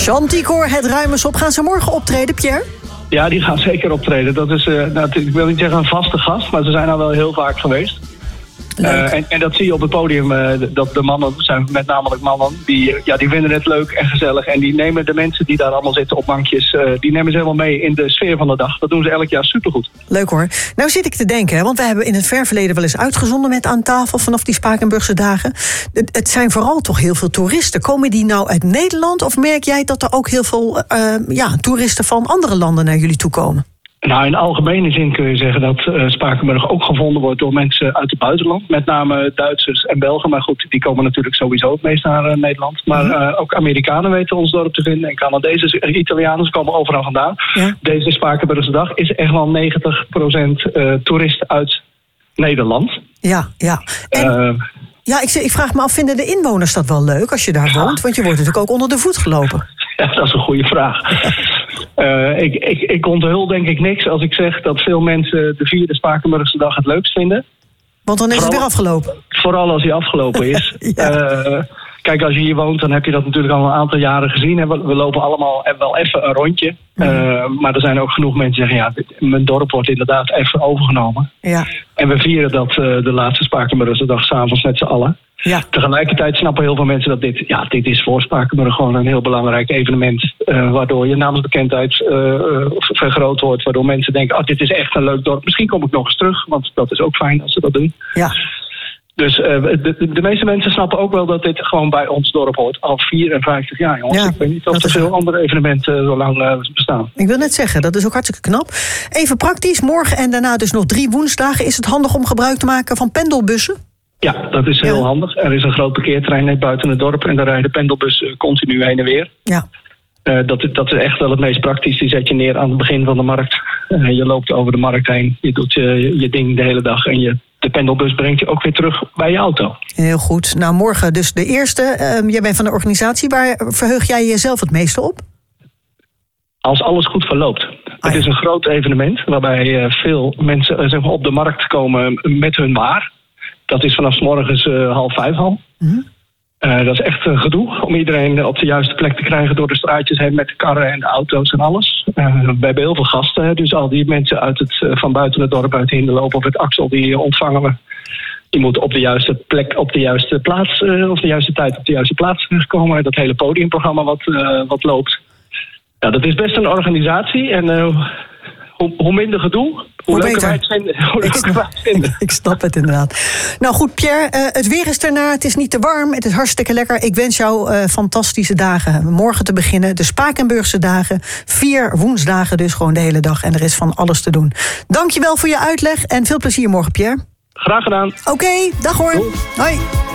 Chanticoor, het Ruimers op. Gaan ze morgen optreden, Pierre? Ja, die gaan zeker optreden. Dat is, ik wil niet zeggen een vaste gast, maar ze zijn al wel heel vaak geweest. En dat zie je op het podium, dat de mannen, zijn met name mannen, die vinden het leuk en gezellig. En die nemen de mensen die daar allemaal zitten op bankjes, die nemen ze helemaal mee in de sfeer van de dag. Dat doen ze elk jaar supergoed. Leuk hoor. Nou zit ik te denken, want we hebben in het ver verleden wel eens uitgezonden met Aan tafel vanaf die Spakenburgse dagen. Het zijn vooral toch heel veel toeristen. Komen die nou uit Nederland of merk jij dat er ook heel veel toeristen van andere landen naar jullie toe komen? Nou, in algemene zin kun je zeggen dat Spakenburg ook gevonden wordt door mensen uit het buitenland. Met name Duitsers en Belgen. Maar goed, die komen natuurlijk sowieso het meest naar Nederland. Maar ook Amerikanen weten ons dorp te vinden. En Canadezen, Italianen, ze komen overal vandaan. Ja. Deze Spakenburgse dag is echt wel 90% toeristen uit Nederland. Ja. En, ik vraag me af, vinden de inwoners dat wel leuk als je daar woont? Want je wordt natuurlijk ook onder de voet gelopen. Ja, dat is een goede vraag. Ik onthul denk ik niks als ik zeg dat veel mensen de 4e Spakenburgse dag het leukst vinden. Want dan is het weer afgelopen. Vooral als hij afgelopen is. Ja. Kijk, als je hier woont, dan heb je dat natuurlijk al een aantal jaren gezien. We lopen allemaal wel even een rondje. Maar er zijn ook genoeg mensen die zeggen, mijn dorp wordt inderdaad even overgenomen. Ja. En we vieren dat de laatste Spakenburgse dag 's avonds met z'n allen. Ja. Tegelijkertijd snappen heel veel mensen dat dit is voor Spakenburg gewoon een heel belangrijk evenement. Waardoor je namensbekendheid vergroot wordt. Waardoor mensen denken, dit is echt een leuk dorp. Misschien kom ik nog eens terug, want dat is ook fijn als ze dat doen. Ja. Dus de meeste mensen snappen ook wel dat dit gewoon bij ons dorp hoort. Al 54 jaar, jongens. Ja, ik weet niet of er veel andere evenementen zo lang bestaan. Ik wil net zeggen, dat is ook hartstikke knap. Even praktisch, morgen en daarna dus nog 3 woensdagen. Is het handig om gebruik te maken van pendelbussen? Ja, dat is heel handig. Er is een groot parkeerterrein net buiten het dorp. En daar rijden pendelbussen continu heen en weer. Ja. Dat is echt wel het meest praktisch. Die zet je neer aan het begin van de markt. Je loopt over de markt heen. Je doet je ding de hele dag. En de pendelbus brengt je ook weer terug bij je auto. Heel goed. Nou, morgen dus de eerste. Jij bent van de organisatie. Waar verheug jij jezelf het meeste op? Als alles goed verloopt. Het is een groot evenement waarbij veel mensen op de markt komen met hun waar. Dat is vanaf 's morgens 4:30 al. Dat is echt een gedoe om iedereen op de juiste plek te krijgen door de straatjes heen met de karren en de auto's en alles. We hebben heel veel gasten, dus al die mensen van buiten het dorp uit Hinderloop of het Axel, die ontvangen we. Die moeten op de juiste plek, op de juiste plaats, of de juiste tijd op de juiste plaats terechtkomen. Dat hele podiumprogramma wat loopt. Ja, dat is best een organisatie en hoe minder gedoe, hoe leuker wij het vinden. Ik snap het inderdaad. Nou goed, Pierre, het weer is ernaar. Het is niet te warm, het is hartstikke lekker. Ik wens jou fantastische dagen. Morgen te beginnen, de Spakenburgse dagen. 4 woensdagen dus, gewoon de hele dag. En er is van alles te doen. Dankjewel voor je uitleg en veel plezier morgen, Pierre. Graag gedaan. Oké, dag hoor. Doei. Hoi.